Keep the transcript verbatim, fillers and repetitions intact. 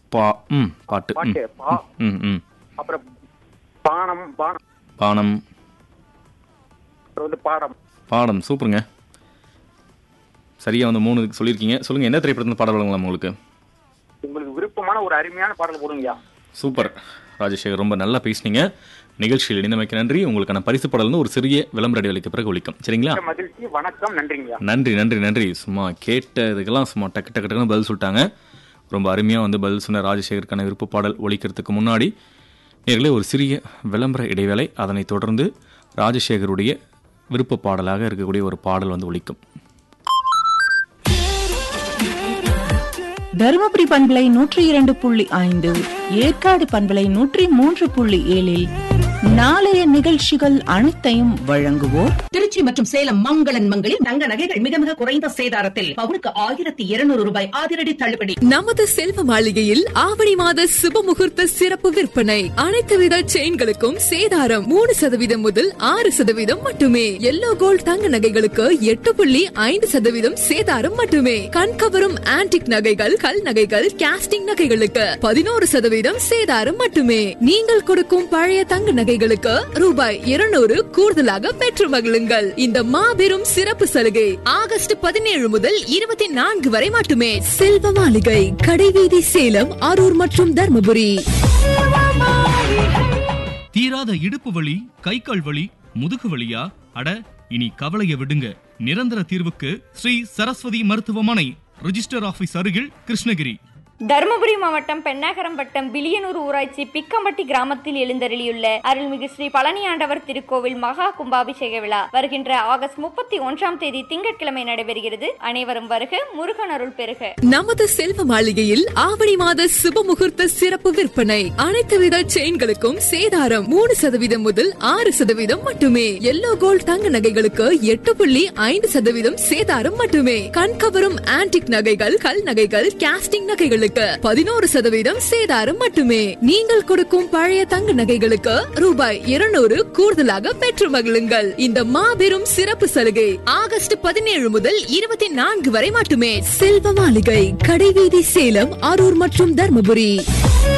பா ம் பாட்டு ம், பாட்டு பா ம் ம் அப்புறம் பானம் பானம் பானம் அப்புறம் வந்து பாடம். பாடம். சூப்பருங்க. சரியா வந்து மூணு இதுக்கு சொல்லியிருக்கீங்க. சொல்லுங்க, என்ன திரைப்படத்தில் பாடல் வழங்கலாம் உங்களுக்கு? உங்களுக்கு விருப்பமான ஒரு அருமையான பாடல் போடுங்கய்யா. சூப்பர் ராஜசேகர், ரொம்ப நல்லா பேசுனீங்க. நிகழ்ச்சியில் இணைந்தமைக்கு நன்றி. உங்களுக்கான பரிசு பாடல்னு ஒரு சிறிய விளம்பர இடைவெளிக்கு பிறகு ஒலிக்கும். சரிங்களா? மகிழ்ச்சி. வணக்கம். நன்றிங்கய்யா. நன்றி நன்றி நன்றி. சும்மா கேட்டதுக்கெல்லாம் சும்மா டக்கு டக்கு டக்குன்னு பதில் சொல்லிட்டாங்க. ரொம்ப அருமையாக வந்து பதில் சொன்ன ராஜசேகருக்கான விருப்ப பாடல் ஒலிக்கிறதுக்கு முன்னாடி நேர்களே ஒரு சிறிய விளம்பர இடைவேளை. அதனைத் தொடர்ந்து ராஜசேகருடைய விருப்ப பாடலாக இருக்கக்கூடிய ஒரு பாடல் வந்து ஒலிக்கும். தருமபுரி பண்பலை நூற்றி இரண்டு புள்ளி ஐந்து, ஏற்காடு பண்பலை நூற்றி மூன்று புள்ளி ஏழில் நாளைய நிகழ்ச்சிகள் அனைத்தையும் வழங்குவோர் திருச்சி மற்றும் சேலம் மங்களன் மங்களில் தங்க நகைகள் மிக மிக குறைந்த சேதாரத்தில் பவுனுக்கு ஆயிரத்தி இருநூறு ரூபாய் அதிரடி தள்ளுபடி. நமது செல்வ மாளிகையில் ஆவணி மாத சுப முகூர்த்த சிறப்பு விற்பனை. அனைத்து வித செயின்களுக்கும் சேதாரம் மூணு சதவீதம் முதல் ஆறு சதவீதம் மட்டுமே. எல்லோ கோல்ட் தங்க நகைகளுக்கு எட்டு புள்ளி ஐந்து சதவீதம் சேதாரம் மட்டுமே. கண்கவரும் ஆன்டிக் நகைகள், கல் நகைகள், கேஸ்டிங் நகைகளுக்கு பதினோரு சதவீதம் சேதாரம் மட்டுமே. நீங்கள் கொடுக்கும் பழைய தங்க நகைகளுக்கு ரூபாய் இருநூறு கூடுதலாக பெற்று மகிழுங்கள். இந்த மாபெரும் சிறப்பு சலுகை ஆகஸ்ட் பதினேழு முதல் இருபத்தி நான்கு வரை மட்டுமே. செல்வ மாளிகை, கடைவீதி, சேலம், அரூர் மற்றும் தர்மபுரி. தீராத இடுப்பு வலி, கை கால் வலி, முதுகு வலியா? அட, இனி கவலைய விடுங்க. நிரந்தர தீர்வுக்கு ஸ்ரீ சரஸ்வதி மருத்துவமனை, ரிஜிஸ்டர் ஆபீஸ் அருகில், கிருஷ்ணகிரி. தருமபுரி மாவட்டம் பெண்ணாகரம் வட்டம் பிலியனூர் ஊராட்சி பிக்கம்பட்டி கிராமத்தில் எழுந்தருளியுள்ள அருள்மிகு ஸ்ரீ பழனி ஆண்டவர் திருக்கோவில் மகா கும்பாபிஷேக விழா வருகின்ற ஆகஸ்ட் முப்பத்தி ஒன்றாம் தேதி திங்கட்கிழமை நடைபெறுகிறது. அனைவரும் வருக. முருகன் அருள் பெறுக. நமது செல்வ மாளிகையில் ஆவணி மாத சுப முகூர்த்த சிறப்பு விற்பனை. அனைத்து வித செயின்களுக்கும் சேதாரம் மூணு சதவீதம் முதல் ஆறு சதவீதம் மட்டுமே. எல்லோ கோல்ட் தங்க நகைகளுக்கு எட்டு புள்ளி ஐந்து சதவீதம் சேதாரம் மட்டுமே. கண்கவரும் ஆன்டிக் நகைகள், கல் நகைகள், கேஸ்டிங் நகைகளுக்கு பதினோரு சதவீதம் சேதாரம் மட்டுமே. நீங்கள் கொடுக்கும் பழைய தங்க நகைகளுக்கு ரூபாய் இருநூறு கூடுதலாக பெற்று மகிழுங்கள். இந்த மாபெரும் சிறப்பு சலுகை ஆகஸ்ட் பதினேழு முதல் இருபத்தி நான்கு வரை மட்டுமே. செல்வ மாளிகை, கடைவீதி, சேலம், அரூர் மற்றும் தர்மபுரி.